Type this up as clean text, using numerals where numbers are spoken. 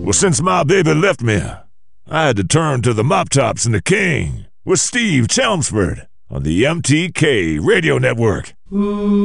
Well, since my baby left me, I had to turn to the Mop Tops and the King with Steve Chelmsford on the MTK Radio Network.